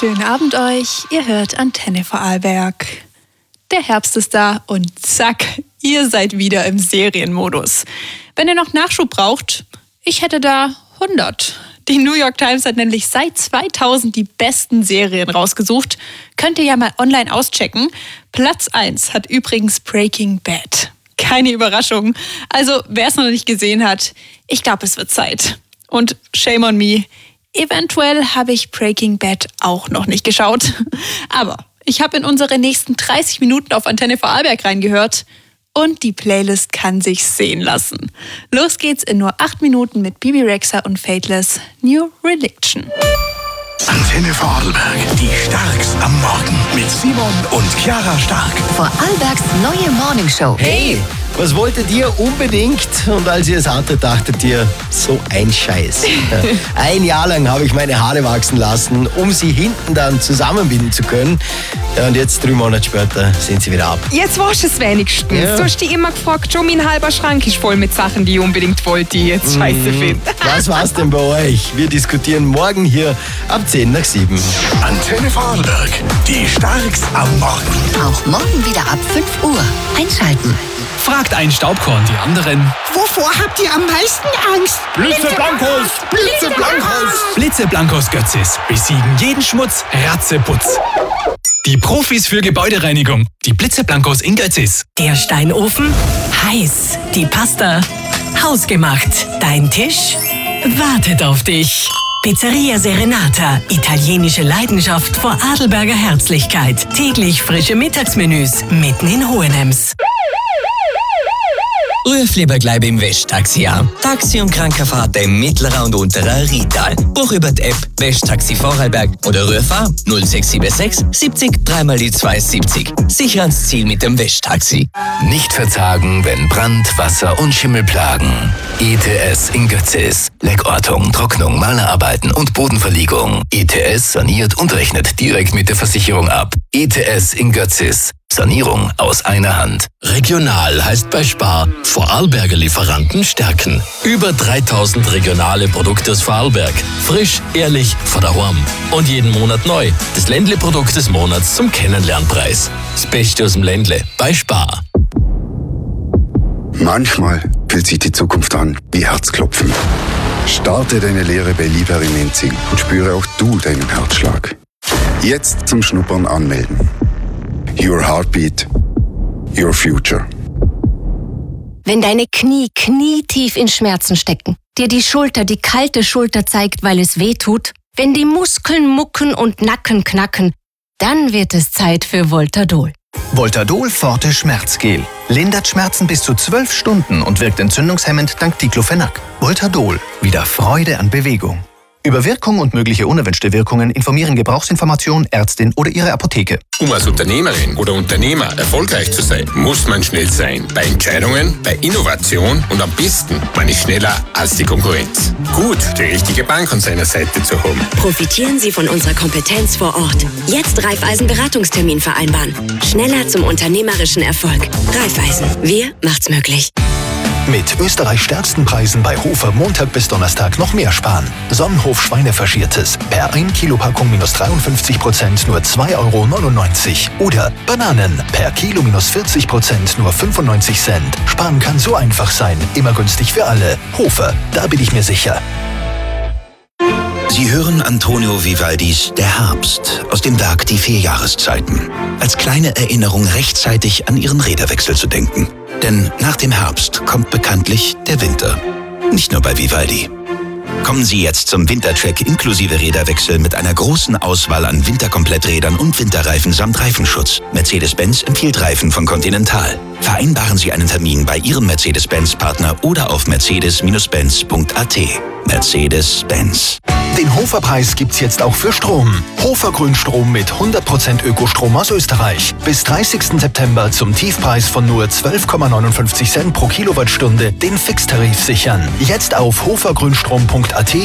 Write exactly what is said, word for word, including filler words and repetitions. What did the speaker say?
Schönen Abend euch, ihr hört Antenne Vorarlberg. Der Herbst ist da und zack, ihr seid wieder im Serienmodus. Wenn ihr noch Nachschub braucht, ich hätte da hundert. Die New York Times hat nämlich seit zweitausend die besten Serien rausgesucht. Könnt ihr ja mal online auschecken. Platz eins hat übrigens Breaking Bad. Keine Überraschung. Also wer es noch nicht gesehen hat, ich glaube, es wird Zeit. Und shame on me. Eventuell habe ich Breaking Bad auch noch nicht geschaut. Aber ich habe in unsere nächsten dreißig Minuten auf Antenne Vorarlberg reingehört und die Playlist kann sich sehen lassen. Los geht's in nur acht Minuten mit Bibi Rexha und Faithless New Religion. Antenne Vorarlberg, die Starks am Morgen mit Simon und Chiara Stark. Vorarlbergs neue Morningshow. Hey, was wolltet ihr unbedingt? Und als ihr es hattet, dachtet ihr, so ein Scheiß. Ein Jahr lang habe ich meine Haare wachsen lassen, um sie hinten dann zusammenbinden zu können. Ja, und jetzt, drei Monate später, sind sie wieder ab. Jetzt warst du es wenigstens. Ja. Du hast dich immer gefragt, schon mein halber Schrank ist voll mit Sachen, die ich unbedingt wollte, die ich jetzt scheiße finde. Was war's denn bei euch? Wir diskutieren morgen hier ab zehn nach sieben. Antenne Vorarlberg, die Starks am Morgen. Auch morgen wieder ab fünf Uhr. Einschalten. Fragt ein Staubkorn die anderen. Wovor habt ihr am meisten Angst? Blitzeblankos! Blitzeblankos! Blitzeblankos Götzis besiegen jeden Schmutz, Ratzeputz. Die Profis für Gebäudereinigung. Die Blitzeblankos in Götzis. Der Steinofen? Heiß. Die Pasta? Hausgemacht. Dein Tisch? Wartet auf dich. Pizzeria Serenata. Italienische Leidenschaft vor Adelberger Herzlichkeit. Täglich frische Mittagsmenüs. Mitten in Hohenems. Ruf lieber gleich im Westtaxi an. Taxi- und Krankenfahrt im mittleren und unteren Rital. Buch über die App Westtaxi Vorarlberg oder ruf an null sechs sieben sechs siebzig drei mal die zwei siebzig. Sicher ans Ziel mit dem Westtaxi. Nicht verzagen, wenn Brand, Wasser und Schimmel plagen. I T S in Götzis. Leckortung, Trocknung, Malerarbeiten und Bodenverlegung. I T S saniert und rechnet direkt mit der Versicherung ab. I T S in Götzis. Sanierung aus einer Hand. Regional heißt bei Spar Vorarlberger Lieferanten stärken. Über dreitausend regionale Produkte aus Vorarlberg. Frisch, ehrlich, von daheim. Und jeden Monat neu. Das Ländle-Produkt des Monats zum Kennenlernpreis. Das Beste aus dem Ländle bei Spar. Manchmal fühlt sich die Zukunft an wie Herzklopfen. Starte deine Lehre bei Liebherr in Enzing und spüre auch du deinen Herzschlag. Jetzt zum Schnuppern anmelden. Your Heartbeat, Your Future. Wenn deine Knie knietief in Schmerzen stecken, dir die Schulter die kalte Schulter zeigt, weil es weh tut, wenn die Muskeln mucken und Nacken knacken, dann wird es Zeit für Voltadol. Voltadol Forte Schmerzgel. Lindert Schmerzen bis zu zwölf Stunden und wirkt entzündungshemmend dank Diclofenac. Voltadol. Wieder Freude an Bewegung. Über Wirkung und mögliche unerwünschte Wirkungen informieren Gebrauchsinformation, Ärztin oder Ihre Apotheke. Um als Unternehmerin oder Unternehmer erfolgreich zu sein, muss man schnell sein. Bei Entscheidungen, bei Innovation und am besten, man ist schneller als die Konkurrenz. Gut, die richtige Bank an seiner Seite zu haben. Profitieren Sie von unserer Kompetenz vor Ort. Jetzt Raiffeisen Beratungstermin vereinbaren. Schneller zum unternehmerischen Erfolg. Raiffeisen, wir macht's möglich. Mit Österreichs stärksten Preisen bei Hofer Montag bis Donnerstag noch mehr sparen. Sonnenhof Schweinefaschiertes. Per ein Kilo Packung minus dreiundfünfzig Prozent nur zwei Euro neunundneunzig. Oder Bananen. Per Kilo minus vierzig Prozent nur fünfundneunzig Cent. Sparen kann so einfach sein. Immer günstig für alle. Hofer, da bin ich mir sicher. Sie hören Antonio Vivaldis Der Herbst aus dem Werk Die vier Jahreszeiten. Als kleine Erinnerung rechtzeitig an Ihren Räderwechsel zu denken. Denn nach dem Herbst kommt bekanntlich der Winter. Nicht nur bei Vivaldi. Kommen Sie jetzt zum Wintertrack inklusive Räderwechsel mit einer großen Auswahl an Winterkompletträdern und Winterreifen samt Reifenschutz. Mercedes-Benz empfiehlt Reifen von Continental. Vereinbaren Sie einen Termin bei Ihrem Mercedes-Benz-Partner oder auf mercedes Benz punkt a t. Mercedes-Benz. Den Hofer-Preis gibt's jetzt auch für Strom. Hofer Grünstrom mit hundert Prozent Ökostrom aus Österreich. Bis dreißigsten September zum Tiefpreis von nur zwölf Komma neunundfünfzig Cent pro Kilowattstunde den Fixtarif sichern. Jetzt auf hofergrünstrom punkt a t